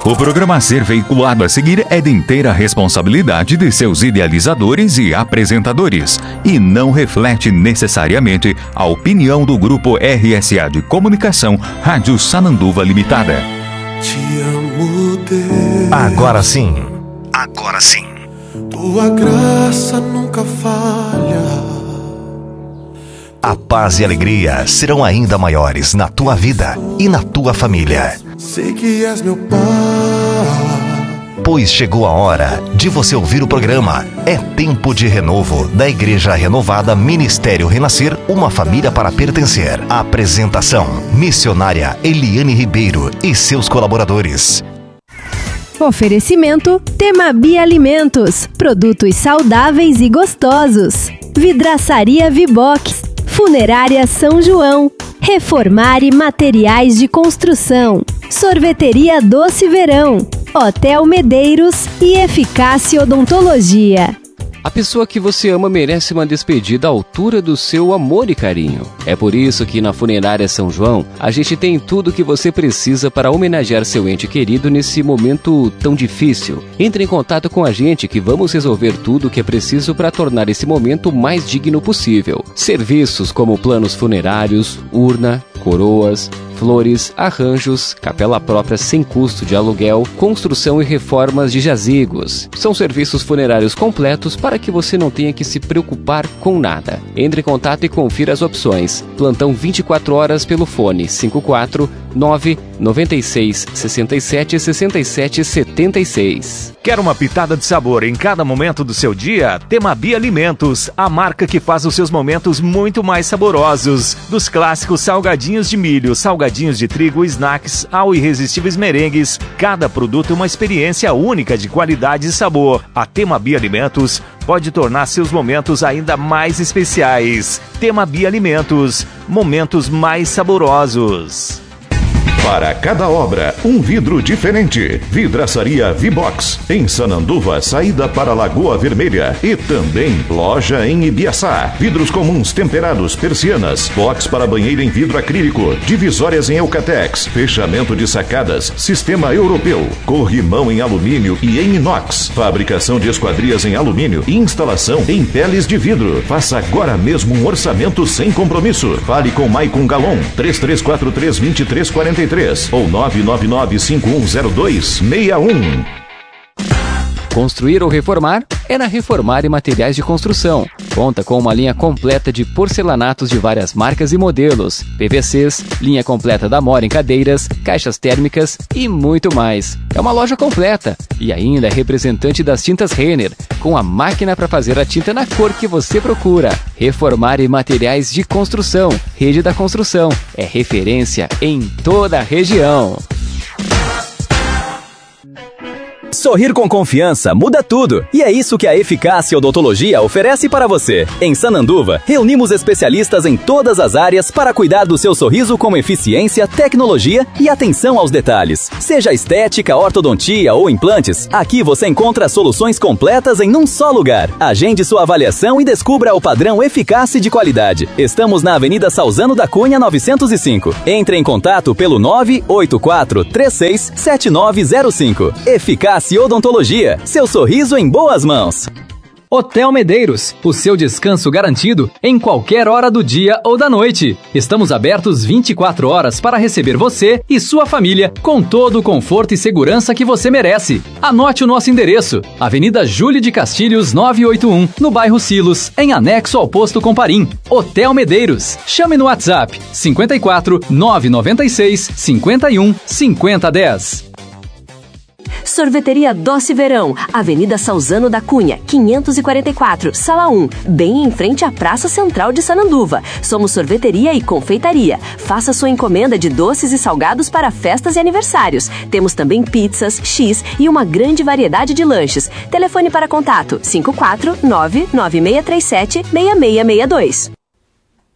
O programa a ser veiculado a seguir é de inteira responsabilidade de seus idealizadores e apresentadores e não reflete necessariamente a opinião do Grupo RSA de Comunicação Rádio Sananduva Limitada. Te amo, Deus. Agora sim. Tua graça nunca falha. A paz e alegria serão ainda maiores na tua vida e na tua família. Sei que és meu pai. Pois chegou a hora de você ouvir o programa É Tempo de Renovo, da Igreja Renovada Ministério Renascer, uma família para pertencer. Apresentação, missionária Eliane Ribeiro e seus colaboradores. Oferecimento Temabi Alimentos, produtos saudáveis e gostosos. Vidraçaria Vibox, Funerária São João, Reformare Materiais de Construção, Sorveteria Doce Verão, Hotel Medeiros e Eficácia Odontologia. A pessoa que você ama merece uma despedida à altura do seu amor e carinho. É por isso que na Funerária São João, a gente tem tudo o que você precisa para homenagear seu ente querido nesse momento tão difícil. Entre em contato com a gente que vamos resolver tudo o que é preciso para tornar esse momento o mais digno possível. Serviços como planos funerários, urna, coroas, flores, arranjos, capela própria sem custo de aluguel, construção e reformas de jazigos. São serviços funerários completos para que você não tenha que se preocupar com nada. Entre em contato e confira as opções. Plantão 24 horas pelo fone 549 96 67 67 76. Quer uma pitada de sabor em cada momento do seu dia? Temabi Alimentos, a marca que faz os seus momentos muito mais saborosos. Dos clássicos salgadinhos de milho, salgadinhos de trigo, snacks, ao irresistíveis merengues, cada produto é uma experiência única de qualidade e sabor. A Temabi Alimentos pode tornar seus momentos ainda mais especiais. Temabi Alimentos, momentos mais saborosos. Para cada obra, um vidro diferente. Vidraçaria Vibox, em Sananduva, saída para Lagoa Vermelha. E também loja em Ibiaçá. Vidros comuns temperados, persianas, box para banheiro em vidro acrílico, divisórias em Eucatex, fechamento de sacadas, sistema europeu, corrimão em alumínio e em inox, fabricação de esquadrias em alumínio e instalação em peles de vidro. Faça agora mesmo um orçamento sem compromisso. Fale com Maicon Galon, 3343-2343 ou 999-5102-61. Construir ou reformar? É na Reformare Materiais de Construção. Conta com uma linha completa de porcelanatos de várias marcas e modelos, PVCs, linha completa da Mora em cadeiras, caixas térmicas e muito mais. É uma loja completa e ainda é representante das tintas Renner, com a máquina para fazer a tinta na cor que você procura. Reformare Materiais de Construção, Rede da Construção, é referência em toda a região. Sorrir com confiança muda tudo, e é isso que a Eficácia Odontologia oferece para você. Em Sananduva, reunimos especialistas em todas as áreas para cuidar do seu sorriso com eficiência, tecnologia e atenção aos detalhes. Seja estética, ortodontia ou implantes, aqui você encontra soluções completas em um só lugar. Agende sua avaliação e descubra o padrão Eficácia de qualidade. Estamos na Avenida Salzano da Cunha 905. Entre em contato pelo 984367905. Eficácia Odontologia, seu sorriso em boas mãos. Hotel Medeiros, o seu descanso garantido em qualquer hora do dia ou da noite. Estamos abertos 24 horas para receber você e sua família com todo o conforto e segurança que você merece. Anote o nosso endereço: Avenida Júlio de Castilhos 981, no bairro Silos, em anexo ao posto Comparim. Hotel Medeiros. Chame no WhatsApp 54 996 51 5010. Sorveteria Doce Verão, Avenida Salzano da Cunha, 544, Sala 1, bem em frente à Praça Central de Sananduva. Somos sorveteria e confeitaria. Faça sua encomenda de doces e salgados para festas e aniversários. Temos também pizzas, X e uma grande variedade de lanches. Telefone para contato 549-9637-6662.